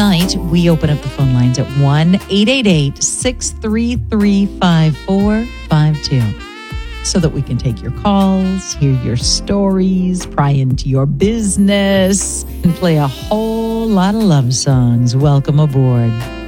tonight, we open up the phone lines at 1-888-633-5452 so that we can take your calls, hear your stories, pry into your business, and play a whole lot of love songs. Welcome aboard.